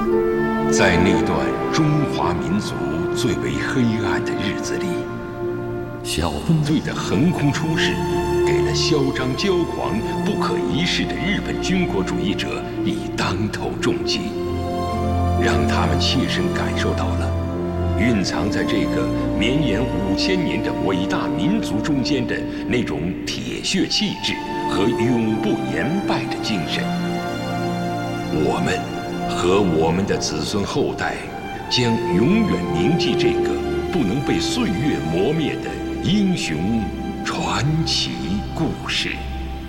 在那段中华民族最为黑暗的日子里，小分队的横空出世，给了嚣张骄狂、不可一世的日本军国主义者以当头重击，让他们切身感受到了蕴藏在这个绵延5000年的伟大民族中间的那种铁血气质和永不言败的精神。我们和我们的子孙后代将永远铭记这个不能被岁月磨灭的英雄传奇故事。